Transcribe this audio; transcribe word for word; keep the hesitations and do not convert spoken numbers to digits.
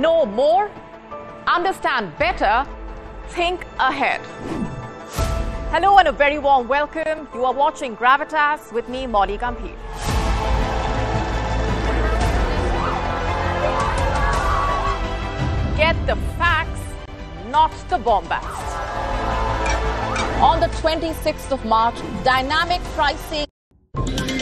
Know more, understand better, think ahead. Hello and a very warm welcome. You are watching Gravitas with me, Molly Gambhir. Get the facts, not the bombast. On the twenty-sixth of March, dynamic pricing